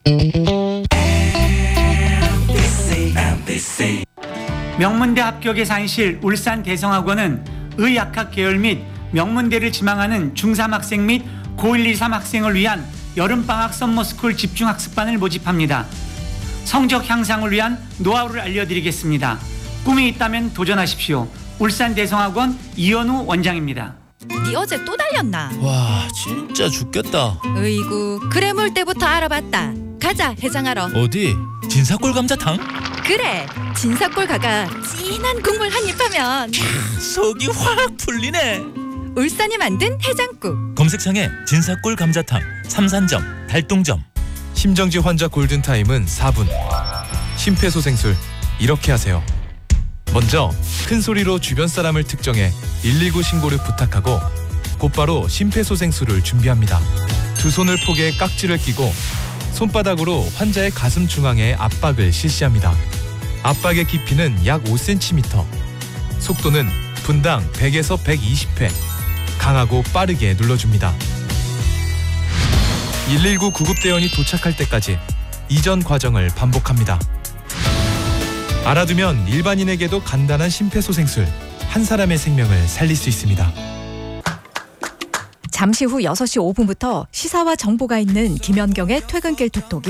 명문대 합격의 산실 울산 대성학원은 의학학 계열 및 명문대를 지망하는 중3 학생 및 고1, 2, 3 학생을 위한 여름방학 썸머스쿨 집중학습반을 모집합니다. 성적 향상을 위한 노하우를 알려드리겠습니다. 꿈이 있다면 도전하십시오. 울산 대성학원 이현우 원장입니다. 니 어제 또 달렸나? 와 진짜 죽겠다. 으이구 그래 물 때부터 알아봤다. 가자 해장하러. 어디? 진사골 감자탕? 그래 진사골 가가 진한 국물 한입 하면 속이 확 풀리네. 울산이 만든 해장국. 검색창에 진사골 감자탕, 삼산점, 달동점. 심정지 환자 골든타임은 4분. 심폐소생술 이렇게 하세요. 먼저 큰 소리로 주변 사람을 특정해 119 신고를 부탁하고 곧바로 심폐소생술을 준비합니다. 두 손을 포개 깍지를 끼고 손바닥으로 환자의 가슴 중앙에 압박을 실시합니다. 압박의 깊이는 약 5cm, 속도는 분당 100에서 120회, 강하고 빠르게 눌러줍니다. 119 구급대원이 도착할 때까지 이전 과정을 반복합니다. 알아두면 일반인에게도 간단한 심폐소생술, 한 사람의 생명을 살릴 수 있습니다. 잠시 후 6시 5분부터 시사와 정보가 있는 김연경의 퇴근길 톡톡이